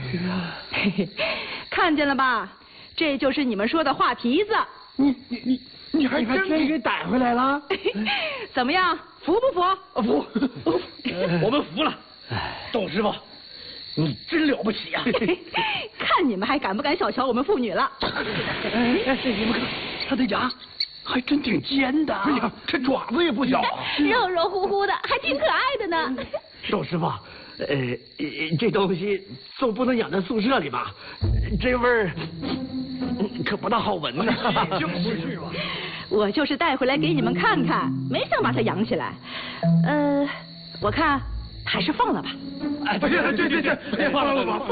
嘿嘿，看见了吧？这就是你们说的画皮子。 你还真给逮回来了？ 怎么样，服不服？ 服，我们服了。董师傅，你真了不起呀！ 看你们还敢不敢小瞧我们妇女了？ 你们看，他的牙还真挺尖的。哎呀，这爪子也不小啊， 肉肉乎乎的，还挺可爱的呢。 董师傅，这东西总不能养在宿舍里吧？这味儿可不大好闻呢。就是嘛。 我就是带回来给你们看看，没想把它养起来。我看还是放了吧。 哎，对，放了吧。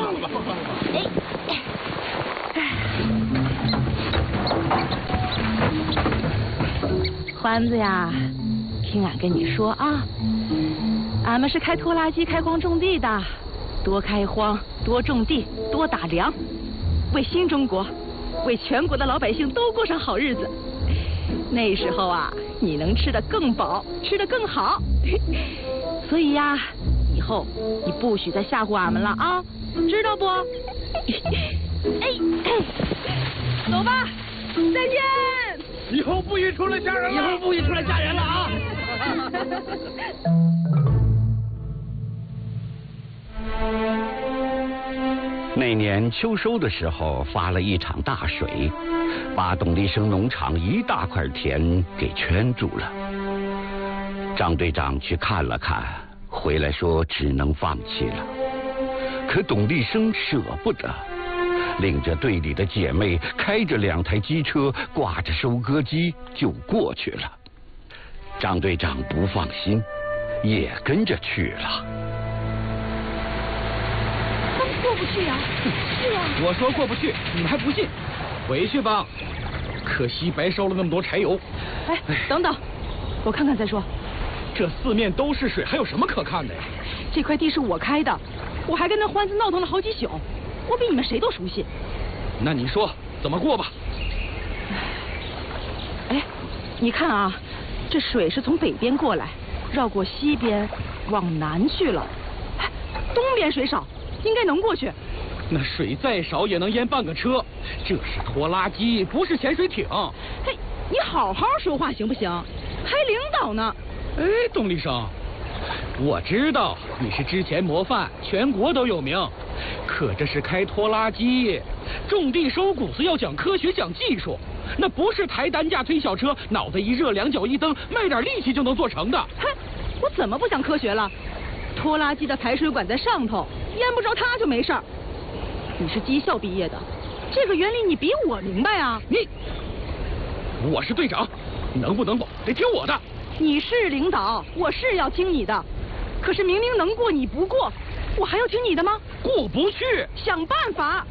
欢子呀，听俺跟你说啊，俺们是开拖拉机开荒种地的，多开荒，多种地，多打粮，为新中国，为全国的老百姓都过上好日子。那时候啊，你能吃得更饱，吃得更好。所以呀，以后你不许再吓唬俺们了啊，知道不？走吧，再见。 以后不许出来吓人了啊！ 那年秋收的时候发了一场大水，把董立生农场一大块田给圈住了。张队长去看了看，回来说只能放弃了。可董立生舍不得，领着队里的姐妹开着2台机车，挂着收割机就过去了。张队长不放心，也跟着去了。 过不去啊！是啊， 我说过不去，你们还不信？回去吧，可惜白烧了那么多柴油。 哎，等等，我看看再说。 这四面都是水，还有什么可看的呀？ 这块地是我开的，我还跟那欢子闹腾了好几宿，我比你们谁都熟悉。 那你说怎么过吧？ 哎，你看啊，这水是从北边过来，绕过西边，往南去了。哎，东边水少，应该能过去。 那水再少也能淹半个车，这是拖拉机，不是潜水艇。 嘿，你好好说话行不行？还领导呢。 哎，董立生，我知道你是之前模范，全国都有名。可这是开拖拉机，种地收谷子要讲科学讲技术，那不是抬担架推小车，脑袋一热2脚一蹬，卖点力气就能做成的。 哼，我怎么不讲科学了？拖拉机的排水管在上头，淹不着它就没事儿。你是技校毕业的，这个原理你比我明白啊。 我是队长，能不能过得听我的。 你是领导，我是要听你的，可是明明能过你不过，我还要听你的吗？ 过不去， 想办法。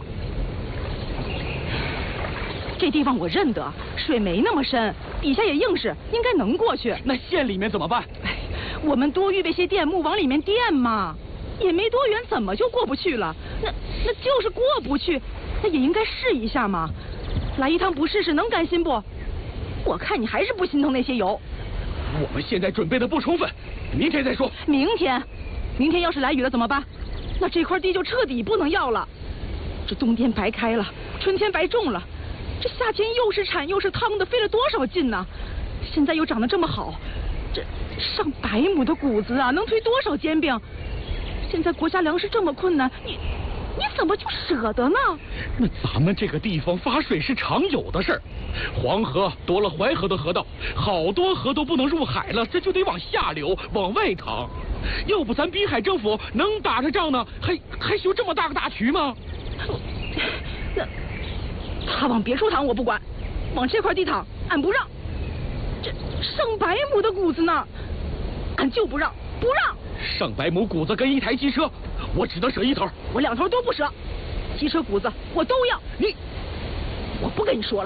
这地方我认得，水没那么深，底下也硬实，应该能过去。 那县里面怎么办？ 哎，我们多预备些电木往里面垫嘛，也没多远，怎么就过不去了？那就是过不去，那也应该试一下嘛。来一趟不试试能甘心不？我看你还是不心疼那些油。 我们现在准备的不充分，明天再说。 明天要是来雨了怎么办？那这块地就彻底不能要了。这冬天白开了，春天白种了，这夏天又是铲又是趟的，费了多少劲呢？现在又长得这么好，这上100亩的谷子啊，能推多少煎饼？现在国家粮食这么困难，你怎么就舍得呢？ 那咱们这个地方发水是常有的事儿，黄河夺了淮河的河道，好多河都不能入海了，这就得往下流，往外淌。要不咱滨海政府能打着仗呢，还修这么大个大渠吗？ 那他往别处淌我不管，往这块地淌俺不让。这上100亩的谷子呢，俺就不让，不让。 上100亩谷子跟1台机车，我只能舍1头， 我2头都不舍。机车谷子我都要。 我不跟你说了。